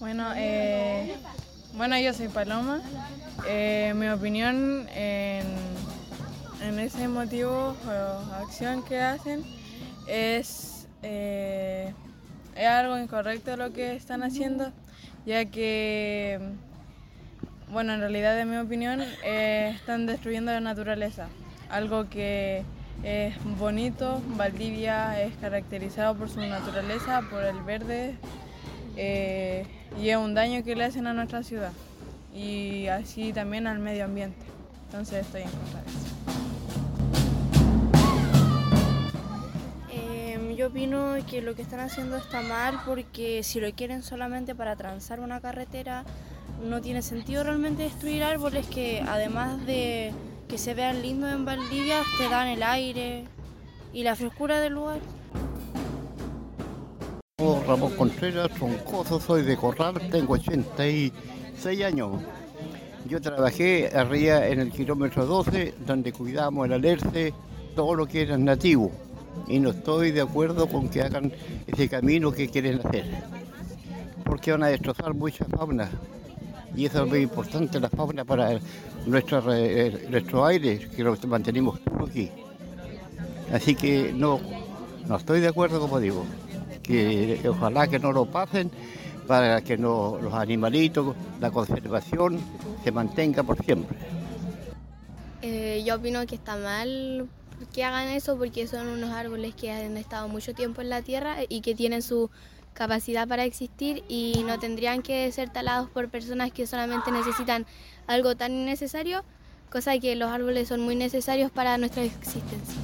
Bueno, bueno, yo soy Paloma. Mi opinión en ese motivo o acción que hacen es algo incorrecto lo que están haciendo, ya que, bueno, en realidad, en mi opinión, están destruyendo la naturaleza, algo que es bonito. Valdivia es caracterizado por su naturaleza, por el verde, y es un daño que le hacen a nuestra ciudad y así también al medio ambiente. Entonces estoy en contra de eso. Yo opino que lo que están haciendo está mal, porque si lo quieren solamente para transar una carretera, no tiene sentido realmente destruir árboles que, además de que se vean lindos en Valdivia, te dan el aire y la frescura del lugar. Ramón Contreras, Troncoso, soy de Corral, tengo 86 años. Yo trabajé arriba en el kilómetro 12, donde cuidamos el alerce, todo lo que era nativo. Y no estoy de acuerdo con que hagan ese camino que quieren hacer, porque van a destrozar mucha fauna. Y eso es muy importante, la fauna, para nuestro aire, que lo mantenemos puro aquí. Así que no estoy de acuerdo, como digo, que ojalá que no lo pasen, para que no, los animalitos, la conservación se mantenga por siempre. Yo opino que está mal que hagan eso, porque son unos árboles que han estado mucho tiempo en la tierra y que tienen su capacidad para existir y no tendrían que ser talados por personas que solamente necesitan algo tan innecesario, cosa que los árboles son muy necesarios para nuestra existencia.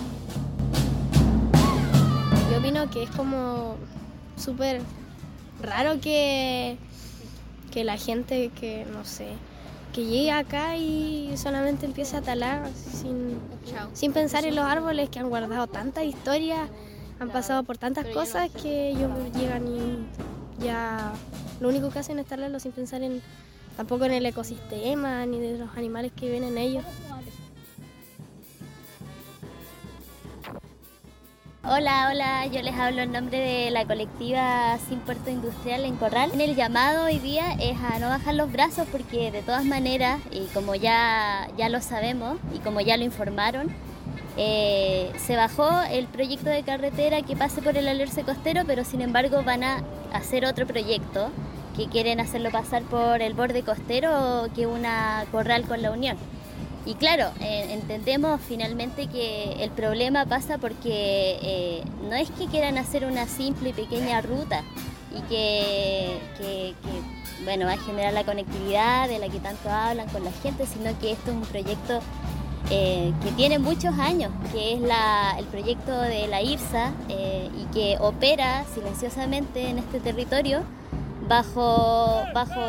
Yo opino que es como súper raro que la gente que, no sé, que llegue acá y solamente empiece a talar sin pensar en los árboles que han guardado tantas historias, han pasado por tantas cosas, que ellos llegan y ya lo único que hacen es talarlo sin pensar tampoco en el ecosistema ni de los animales que viven en ellos. Hola, yo les hablo en nombre de la colectiva Sin Puerto Industrial en Corral. El llamado hoy día es a no bajar los brazos, porque de todas maneras, y como ya lo sabemos y como ya lo informaron, se bajó el proyecto de carretera que pase por el alerce costero, pero sin embargo van a hacer otro proyecto que quieren hacerlo pasar por el borde costero, que una Corral con La Unión. Y claro, entendemos finalmente que el problema pasa porque no es que quieran hacer una simple y pequeña ruta y que bueno, va a generar la conectividad de la que tanto hablan con la gente, sino que esto es un proyecto que tiene muchos años, que es el proyecto de la IRSA, y que opera silenciosamente en este territorio bajo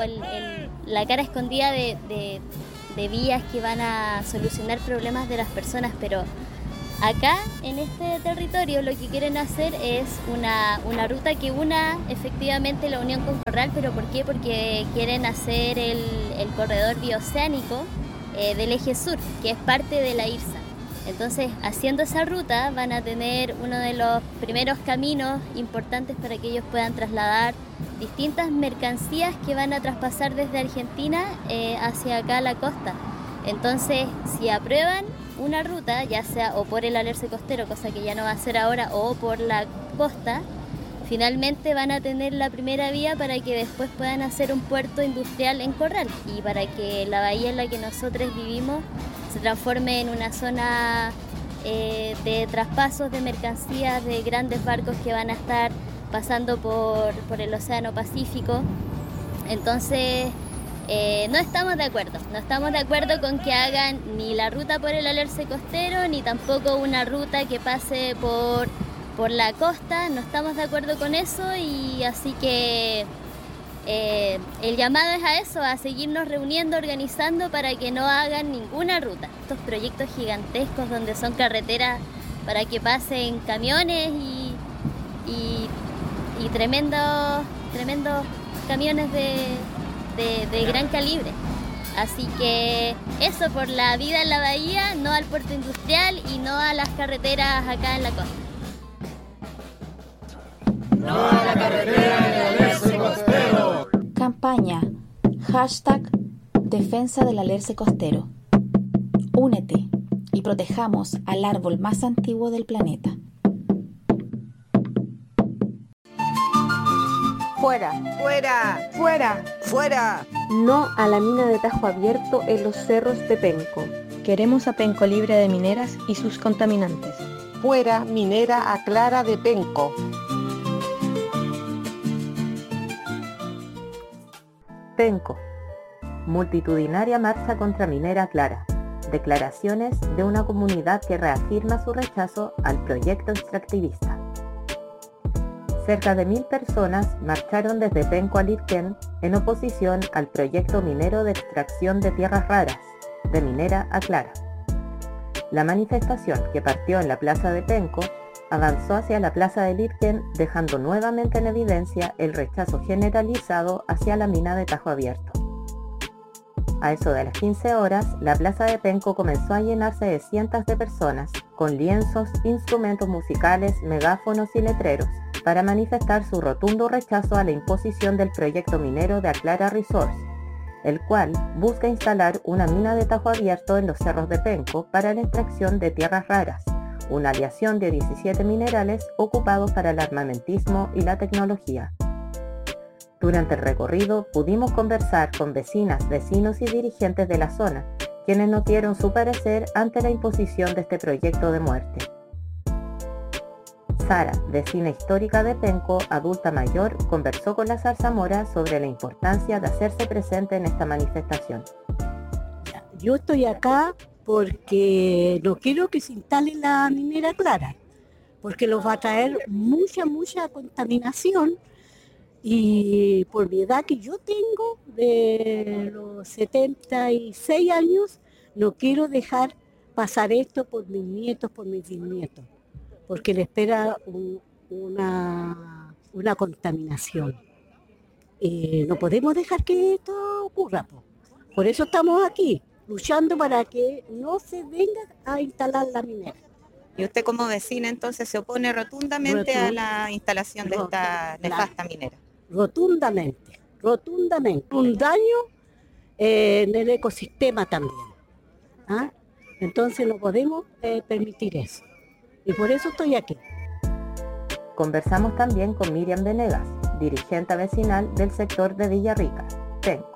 la cara escondida de vías que van a solucionar problemas de las personas. Pero acá en este territorio lo que quieren hacer es una ruta que una efectivamente La Unión con Corral. ¿Pero por qué? Porque quieren hacer el corredor bioceánico del eje sur, que es parte de la IRSA. Entonces, haciendo esa ruta van a tener uno de los primeros caminos importantes para que ellos puedan trasladar distintas mercancías que van a traspasar desde Argentina hacia acá a la costa. Entonces, si aprueban una ruta, ya sea o por el alerce costero, cosa que ya no va a ser ahora, o por la costa, finalmente van a tener la primera vía para que después puedan hacer un puerto industrial en Corral, y para que la bahía en la que nosotros vivimos se transforme en una zona de traspasos de mercancías de grandes barcos que van a estar pasando por el Océano Pacífico. Entonces, no estamos de acuerdo con que hagan ni la ruta por el alerce costero, ni tampoco una ruta que pase por la costa. No estamos de acuerdo con eso, y así que el llamado es a eso, a seguirnos reuniendo, organizando para que no hagan ninguna ruta. Estos proyectos gigantescos donde son carreteras para que pasen camiones y tremendos camiones de gran calibre. Así que eso, por la vida en la bahía, no al puerto industrial y no a las carreteras acá en la costa. No a la carretera en el alerce costero. Hashtag Defensa del Alerce Costero. Únete y protejamos al árbol más antiguo del planeta. Fuera, ¡Fuera! fuera, ¡Fuera! No a la mina de Tajo Abierto en los cerros de Penco. Queremos a Penco libre de mineras y sus contaminantes. fuera minera Aclara de Penco. Penco. Multitudinaria marcha contra Minera Aclara. Declaraciones de una comunidad que reafirma su rechazo al proyecto extractivista. Cerca de 1.000 personas marcharon desde Penco a Litquén en oposición al proyecto minero de extracción de tierras raras, de Minera Aclara. La manifestación, que partió en la plaza de Penco, avanzó hacia la plaza de Litquén, dejando nuevamente en evidencia el rechazo generalizado hacia la mina de Tajo Abierto. A eso de las 15 horas, la plaza de Penco comenzó a llenarse de cientos de personas, con lienzos, instrumentos musicales, megáfonos y letreros, para manifestar su rotundo rechazo a la imposición del proyecto minero de Aclara Resource, el cual busca instalar una mina de Tajo Abierto en los cerros de Penco para la extracción de tierras raras, una aleación de 17 minerales ocupados para el armamentismo y la tecnología. Durante el recorrido pudimos conversar con vecinas, vecinos y dirigentes de la zona, quienes nos dieron su parecer ante la imposición de este proyecto de muerte. Sara, vecina histórica de Penco, adulta mayor, conversó con la zarzamora sobre la importancia de hacerse presente en esta manifestación. Yo estoy acá porque no quiero que se instale la minera Aclara, porque los va a traer mucha contaminación, y por mi edad que yo tengo, de los 76 años, no quiero dejar pasar esto por mis nietos, por mis bisnietos, porque le espera una contaminación. No podemos dejar que esto ocurra. Por eso estamos aquí, luchando para que no se venga a instalar la minera. Y usted como vecina entonces se opone rotundamente a la instalación de esta nefasta minera. Rotundamente. Un daño en el ecosistema también. ¿Ah? Entonces no podemos permitir eso. Y por eso estoy aquí. Conversamos también con Miriam Venegas, dirigente vecinal del sector de Villarrica, Penco.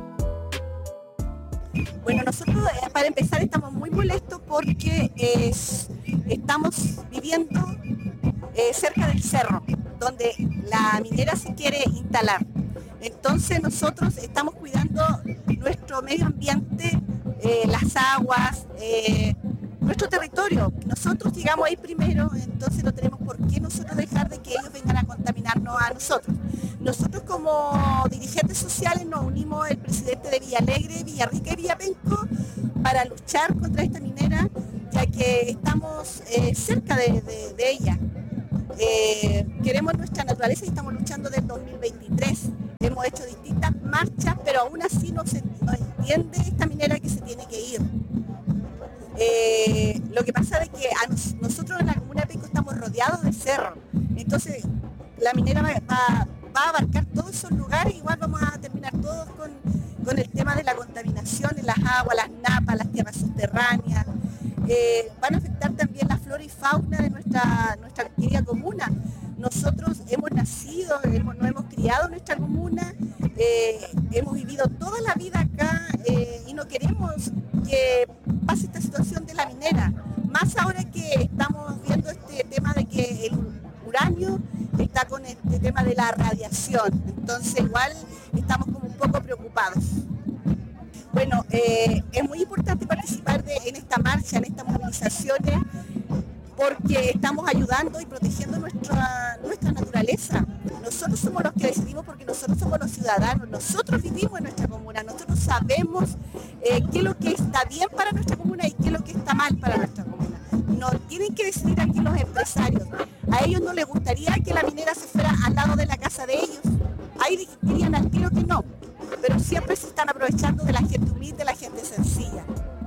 Bueno, nosotros para empezar estamos muy molestos porque estamos viviendo cerca del cerro, donde la minera se quiere instalar. Entonces nosotros estamos cuidando nuestro medio ambiente, las aguas, nuestro territorio. Nosotros llegamos ahí primero, entonces no tenemos por qué nosotros dejar de que ellos vengan a contaminarnos a nosotros. Nosotros como dirigentes sociales nos unimos el presidente de Villalegre, Villarrica y Villapenco para luchar contra esta minera, ya que estamos cerca de ella. Queremos nuestra naturaleza y estamos luchando desde 2023. Hemos hecho distintas marchas, pero aún así no entiende esta minera que se tiene que ir. Lo que pasa es que nosotros en la comuna de Penco estamos rodeados de cerro, entonces la minera va a abarcar todos esos lugares, igual vamos a terminar todos con el tema de la contaminación en las aguas, las napas, las tierras subterráneas. Van a afectar también la flora y fauna de nuestra querida comuna. Nosotros hemos nacido, nos hemos criado en nuestra comuna, hemos vivido toda la vida acá y no queremos que pase esta situación de la minera, más ahora que estamos viendo este tema de que el uranio está con este tema de la radiación, entonces igual estamos como un poco preocupados. Bueno, es muy importante participar en esta marcha, en estas movilizaciones, porque estamos ayudando y protegiendo nuestra naturaleza. Nosotros somos los que decidimos porque nosotros somos los ciudadanos, nosotros vivimos en nuestra comuna, nosotros sabemos qué es lo que está bien para nuestra comuna y qué es lo que está mal para nuestra comuna. No tienen que decidir aquí los empresarios. A ellos no les gustaría que la minera se fuera al lado de la casa de ellos. Ahí dirían al tiro que no, pero siempre se están aprovechando de la gente humilde, de la gente sencilla.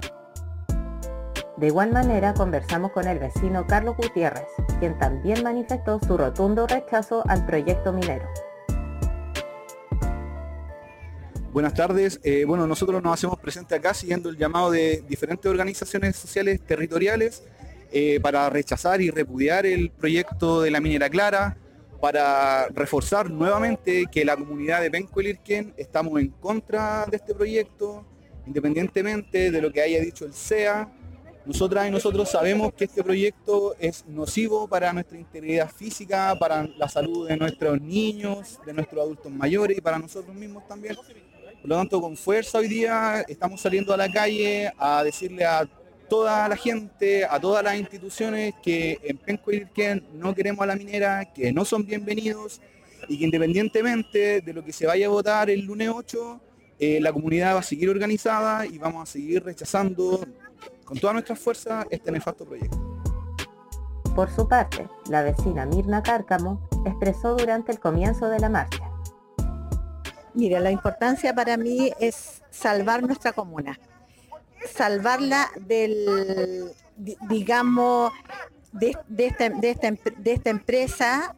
De igual manera conversamos con el vecino Carlos Gutiérrez, quien también manifestó su rotundo rechazo al proyecto minero. Buenas tardes. Bueno, nosotros nos hacemos presentes acá siguiendo el llamado de diferentes organizaciones sociales territoriales para rechazar y repudiar el proyecto de la minera Clara, para reforzar nuevamente que la comunidad de Penco y Lirquén estamos en contra de este proyecto, independientemente de lo que haya dicho el CEA. Nosotras y nosotros sabemos que este proyecto es nocivo para nuestra integridad física, para la salud de nuestros niños, de nuestros adultos mayores y para nosotros mismos también. Por lo tanto, con fuerza hoy día estamos saliendo a la calle a decirle a toda la gente, a todas las instituciones que en Penco y Lirquén no queremos a la minera, que no son bienvenidos y que independientemente de lo que se vaya a votar el lunes 8, la comunidad va a seguir organizada y vamos a seguir rechazando con todas nuestras fuerzas este nefasto proyecto. Por su parte, la vecina Mirna Cárcamo expresó durante el comienzo de la marcha. Mira, la importancia para mí es salvar nuestra comuna, salvarla del, digamos, de esta empresa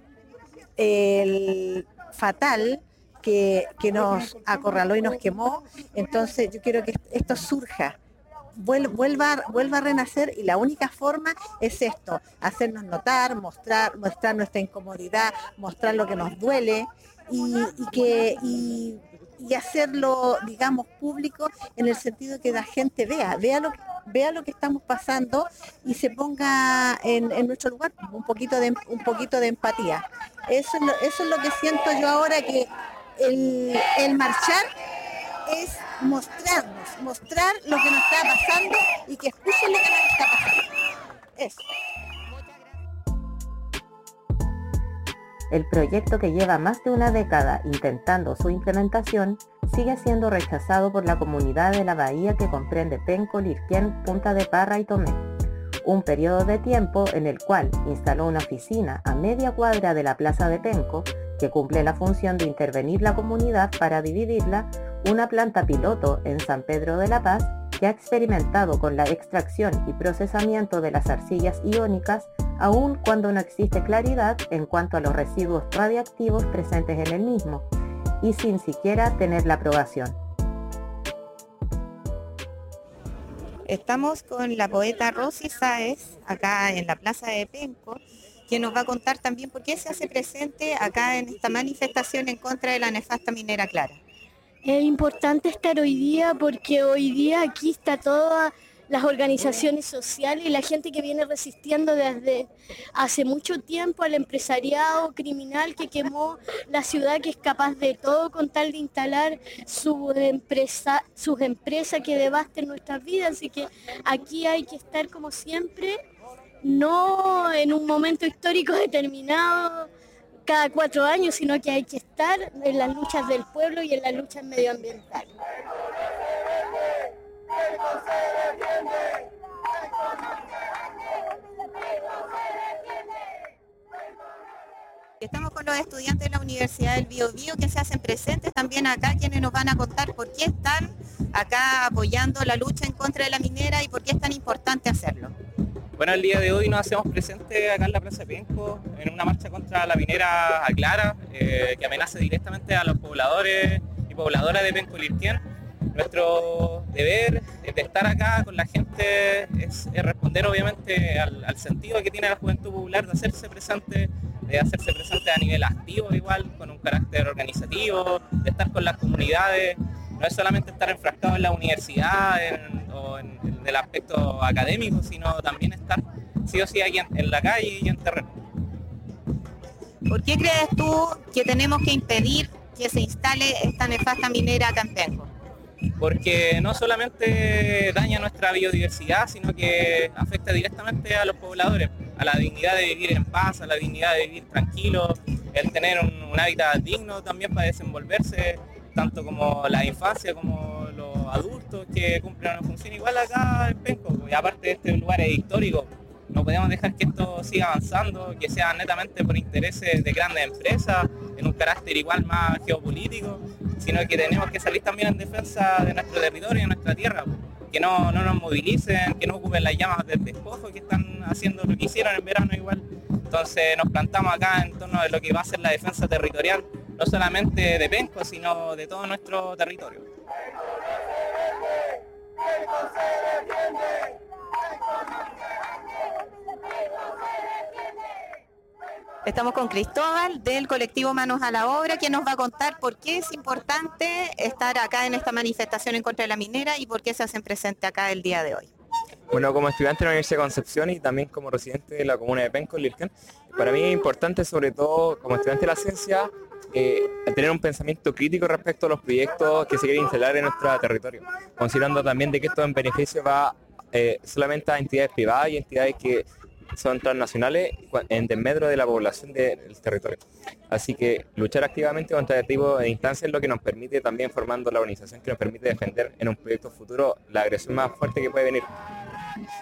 fatal que nos acorraló y nos quemó. Entonces yo quiero que esto surja, vuelva a renacer, y la única forma es esto: hacernos notar, mostrar nuestra incomodidad, mostrar lo que nos duele y hacerlo, digamos, público, en el sentido que la gente vea lo que estamos pasando y se ponga en nuestro lugar, un poquito de empatía. Eso es lo que siento yo ahora, que el marchar es mostrar lo que nos está pasando y que escuchen lo que nos está pasando. Eso. El proyecto, que lleva más de una década intentando su implementación, sigue siendo rechazado por la comunidad de la bahía que comprende Penco, Lirquén, Punta de Parra y Tomé. Un periodo de tiempo en el cual instaló una oficina a media cuadra de la plaza de Penco, que cumple la función de intervenir la comunidad para dividirla, una planta piloto en San Pedro de la Paz, que ha experimentado con la extracción y procesamiento de las arcillas iónicas, aun cuando no existe claridad en cuanto a los residuos radiactivos presentes en el mismo, y sin siquiera tener la aprobación. Estamos con la poeta Rosy Sáez, acá en la plaza de Penco, que nos va a contar también por qué se hace presente acá en esta manifestación en contra de la nefasta minera Clara. Es importante estar hoy día porque hoy día aquí está todas las organizaciones sociales y la gente que viene resistiendo desde hace mucho tiempo al empresariado criminal que quemó la ciudad, que es capaz de todo con tal de instalar sus empresas que devasten nuestras vidas. Así que aquí hay que estar como siempre, no en un momento histórico determinado cada 4 años, sino que hay que estar en las luchas del pueblo y en las luchas medioambientales. Estamos con los estudiantes de la Universidad del Biobío que se hacen presentes también acá, quienes nos van a contar por qué están acá apoyando la lucha en contra de la minera y por qué es tan importante hacerlo. Bueno, el día de hoy nos hacemos presentes acá en la Plaza de Penco en una marcha contra la minera Clara, que amenaza directamente a los pobladores y pobladoras de Penco y Lirquén. Nuestro deber de estar acá con la gente es responder obviamente al sentido que tiene la juventud popular de hacerse presente a nivel activo, igual, con un carácter organizativo, de estar con las comunidades. No es solamente estar enfrascado en la universidad o en el aspecto académico, sino también estar sí o sí aquí en la calle y en terreno. ¿Por qué crees tú que tenemos que impedir que se instale esta nefasta minera acá en Penco? Porque no solamente daña nuestra biodiversidad, sino que afecta directamente a los pobladores, a la dignidad de vivir en paz, a la dignidad de vivir tranquilo, el tener un hábitat digno también para desenvolverse, tanto como la infancia como los adultos que cumplen una función igual acá en Penco. Y aparte de este lugar es histórico, no podemos dejar que esto siga avanzando, que sea netamente por intereses de grandes empresas, en un carácter igual más geopolítico, sino que tenemos que salir también en defensa de nuestro territorio y de nuestra tierra, que no nos movilicen, que no ocupen las llamas del despojo, que están haciendo lo que hicieron en verano igual. Entonces nos plantamos acá en torno de lo que va a ser la defensa territorial, no no solamente de Penco, sino de todo nuestro territorio. Estamos con Cristóbal del colectivo Manos a la Obra, quien nos va a contar por qué es importante estar acá en esta manifestación en contra de la minera y por qué se hacen presente acá el día de hoy. Bueno, como estudiante de la Universidad de Concepción y también como residente de la comuna de Penco, Lircan, para mí es importante, sobre todo como estudiante de la ciencia, tener un pensamiento crítico respecto a los proyectos que se quieren instalar en nuestro territorio, considerando también de que esto en beneficio va solamente a entidades privadas y entidades que son transnacionales en desmedro de la población del territorio. Así que luchar activamente contra este tipo de instancias es lo que nos permite también formando la organización que nos permite defender en un proyecto futuro la agresión más fuerte que puede venir.